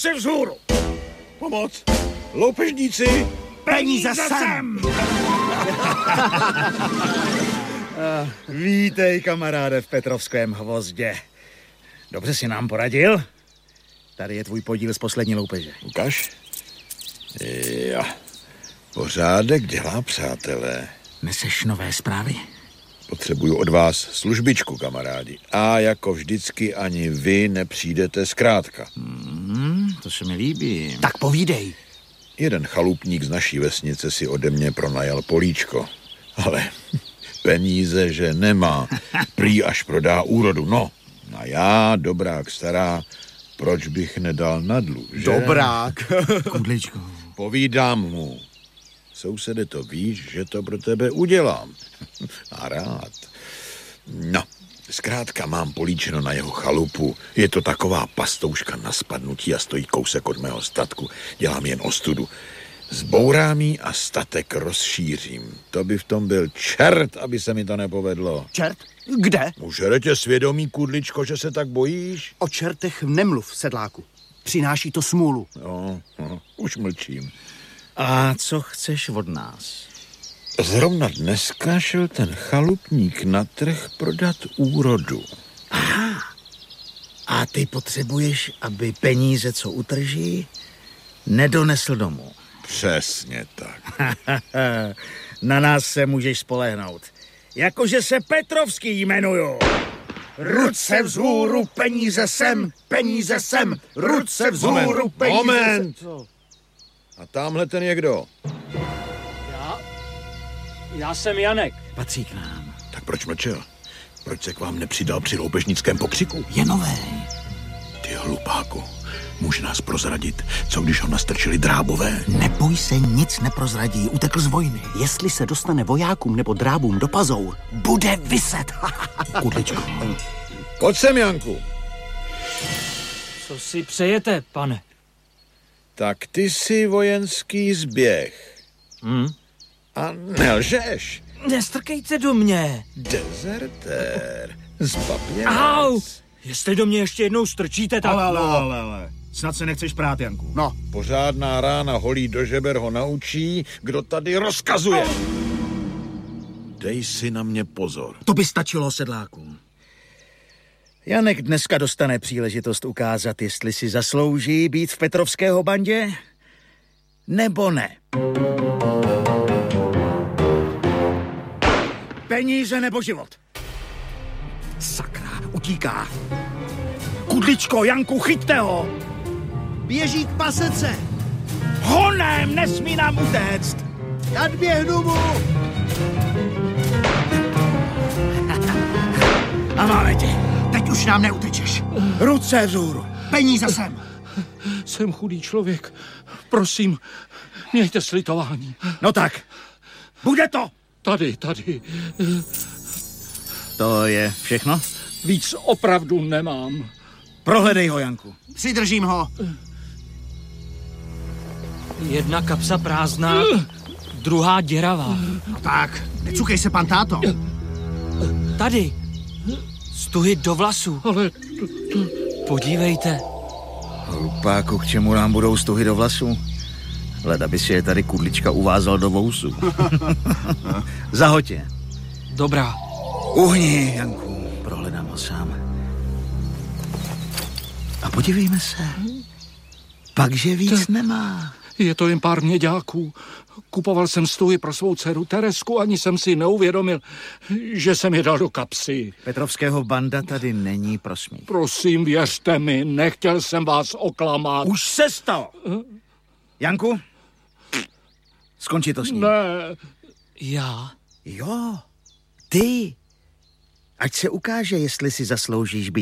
Ruce vzhůru! Pomoc! Loupežníci! Peníze sem! Vítej, kamaráde, v Petrovském hvozdě. Dobře si nám poradil? Tady je tvůj podíl z poslední loupeže. Ukaž. Jo. Pořádek dělá, přátelé. Neseš nové zprávy? Potřebuju od vás službičku, kamarádi. A jako vždycky ani vy nepřijdete zkrátka. To se mi líbí. Tak povídej. Jeden chalupník z naší vesnice si ode mě pronajal políčko. Ale peníze, že nemá. Prý až prodá úrodu. No, a já, dobrák stará, proč bych nedal na dluh, že? Dobrák. Kudličko. Povídám mu. Sousede, to víš, že to pro tebe udělám. A rád. No, zkrátka mám políčeno na jeho chalupu. Je to taková pastouška na spadnutí a stojí kousek od mého statku. Dělám jen ostudu. Zbourám jí a statek rozšířím. To by v tom byl čert, aby se mi to nepovedlo. Čert? Kde? Užere tě svědomí, Kudličko, že se tak bojíš? O čertech nemluv, sedláku. Přináší to smůlu. No, už mlčím. A co chceš od nás? Zrovna dneska šel ten chalupník na trh prodat úrodu. Aha. A ty potřebuješ, aby peníze, co utrží, nedonesl domů. Přesně tak. Na nás se můžeš spolehnout. Jakože se Petrovský jmenuju. Ruce vzhůru, peníze sem, ruce vzhůru, peníze Moment. sem. A tamhle ten je kdo? Já jsem Janek. Patří k nám. Tak proč mlčel? Proč se k vám nepřidal při loupežnickém pokřiku? Je novej. Ty hlupáku, může nás prozradit, co když ho nastrčili drábové? Neboj se, nic neprozradí, utekl z vojny. Jestli se dostane vojákům nebo drábům do pazour, bude viset. Kudličko. Pojď sem, Janku. Co si přejete, pane? Tak ty jsi vojenský zběh. A nelžeš. Nestrkejte do mě. Dezertér. Zbabělec. Au! Jestli do mě ještě jednou strčíte, tak... Ale. Snad se nechceš prát, Janku. No, Pořádná rána holí do žeber ho naučí, kdo tady rozkazuje. Dej si na mě pozor. To by stačilo, sedláku. Janek dneska dostane příležitost ukázat, jestli si zaslouží být v Petrovského bandě, nebo ne. Peníze nebo život? Sakra, utíká. Kudličko, Janku, chyťte ho! běží k pasece. Honem, nesmí nám utéct! Nadběhnu mu. A máme tě. Teď už nám neutečeš. Ruce vzhůru. Peníze sem. Jsem chudý člověk. Prosím, mějte slitování. No tak, bude to. Tady. To je všechno? Víc opravdu nemám. Prohledej ho, Janku. Přidržím ho. Jedna kapsa prázdná, druhá děravá. No tak, necukej se, pan táto. Tady. Stuhy do vlasů. Ale Podívejte. Hlupáku, k čemu nám budou stuhy do vlasů? Leda by si je tady Kudlička uvázal do vousu. Zahoď. Dobrá. Uhni, Janku, prohledám ho sám. A podívejme se. Pakže víc nemá. je to jen pár měďáků. Kupoval jsem stuhy pro svou dceru Teresku, ani jsem si neuvědomil, že jsem je dal do kapsy. Petrovského banda tady není, prosmích. Prosím, věřte mi, nechtěl jsem vás oklamat. Už se stalo. Janku, skončí to s ním. Ne. Já? Jo, ty. Ať se ukáže, jestli si zasloužíš být